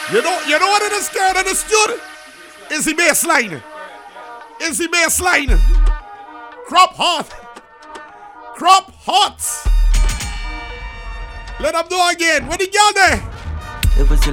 You know what it is scared understood? Is the baseline. Is the baseline. Crop hot. Crop hot. Let them do again. What the girl there? If it's